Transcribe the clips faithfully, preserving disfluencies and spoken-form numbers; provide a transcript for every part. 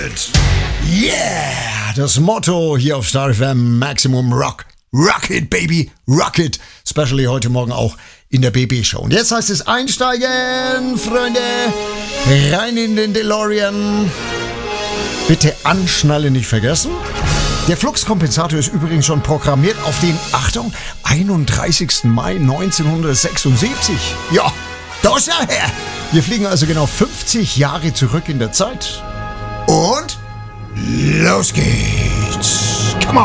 Yeah, das Motto hier auf Star F M, Maximum Rock. Rock it, baby, rock it. Especially heute Morgen auch in der B B-Show. Und jetzt heißt es einsteigen, Freunde. Rein in den DeLorean. Bitte anschnallen nicht vergessen. Der Fluxkompensator ist übrigens schon programmiert auf den, Achtung, einunddreißigsten Mai neunzehnhundertsechsundsiebzig. Ja, da ist er her. Wir fliegen also genau fünfzig Jahre zurück in der Zeit. Und los geht's. Come on.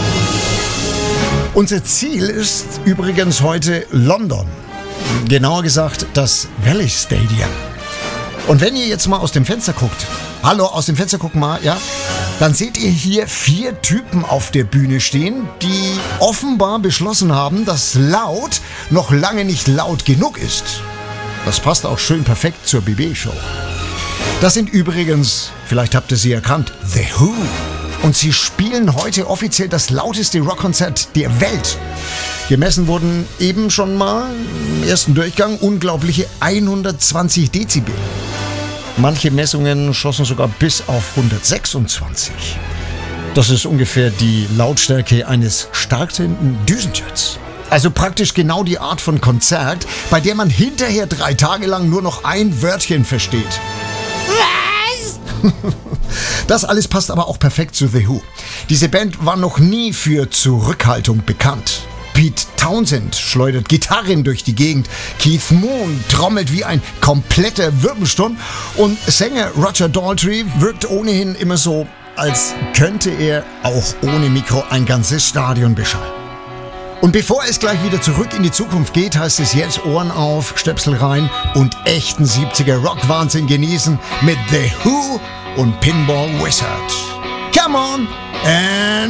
Unser Ziel ist übrigens heute London. Genauer gesagt das Wembley Stadium. Und wenn ihr jetzt mal aus dem Fenster guckt, hallo, aus dem Fenster gucken mal, ja, dann seht ihr hier vier Typen auf der Bühne stehen, die offenbar beschlossen haben, dass laut noch lange nicht laut genug ist. Das passt auch schön perfekt zur B B-Show. Das sind übrigens, vielleicht habt ihr sie erkannt, The Who. Und sie spielen heute offiziell das lauteste Rockkonzert der Welt. Gemessen wurden eben schon mal im ersten Durchgang unglaubliche hundertzwanzig Dezibel. Manche Messungen schossen sogar bis auf hundertsechsundzwanzig. Das ist ungefähr die Lautstärke eines startenden Düsenjets. Also praktisch genau die Art von Konzert, bei der man hinterher drei Tage lang nur noch ein Wörtchen versteht. Was? Das alles passt aber auch perfekt zu The Who. Diese Band war noch nie für Zurückhaltung bekannt. Pete Townshend schleudert Gitarren durch die Gegend, Keith Moon trommelt wie ein kompletter Wirbelsturm und Sänger Roger Daltrey wirkt ohnehin immer so, als könnte er auch ohne Mikro ein ganzes Stadion beschallen. Und bevor es gleich wieder zurück in die Zukunft geht, heißt es jetzt Ohren auf, Stöpsel rein und echten siebziger Rock-Wahnsinn genießen mit The Who und Pinball Wizard. Come on and